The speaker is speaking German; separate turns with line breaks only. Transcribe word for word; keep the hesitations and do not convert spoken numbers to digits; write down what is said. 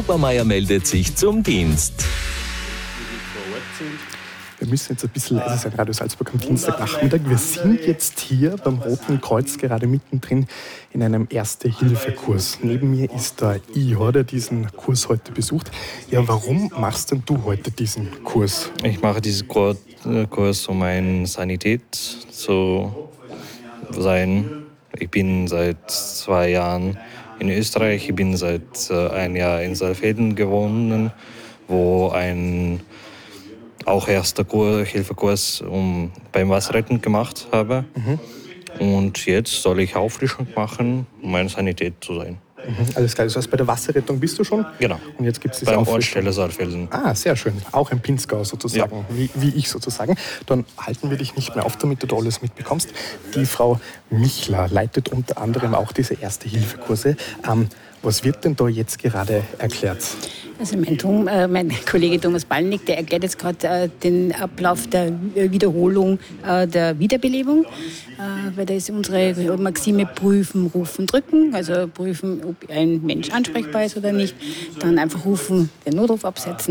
Obermeier meldet sich zum Dienst.
Wir müssen jetzt ein bisschen leise sein, Radio Salzburg am Dienstagnachmittag. Wir sind jetzt hier beim Roten Kreuz, gerade mittendrin in einem Erste-Hilfe-Kurs. Neben mir ist der Ihor, der diesen Kurs heute besucht. Ja, warum machst denn du heute diesen Kurs?
Ich mache diesen Kur- Kurs, um eine Sanität zu sein. Ich bin seit zwei Jahren in Österreich. Ich bin seit äh, einem Jahr in Saalfelden gewohnt, wo ein auch erster Kur- Hilfekurs um beim Wasserretten gemacht habe. Mhm. Und jetzt soll ich Auffrischung machen, um meine Sanität zu sein.
Mhm, alles klar. Das heißt, bei der Wasserrettung bist du schon?
Genau.
Und jetzt gibt es diese
Beim
Auffrischung.
Ortsstelle Saalfelden.
Ah, sehr schön. Auch ein Pinzgau sozusagen,
Ja.
wie, wie ich sozusagen. Dann halten wir dich nicht mehr auf, damit du da alles mitbekommst. Die Frau Michler leitet unter anderem auch diese Erste-Hilfe-Kurse. Ähm, was wird denn da jetzt gerade erklärt?
Also mein, Tom, äh, mein Kollege Thomas Ballnick, der erklärt jetzt gerade äh, den Ablauf der Wiederholung äh, der Wiederbelebung. Äh, weil da ist unsere Maxime prüfen, rufen, drücken. Also prüfen, ob ein Mensch ansprechbar ist oder nicht. Dann einfach rufen, den Notruf absetzen.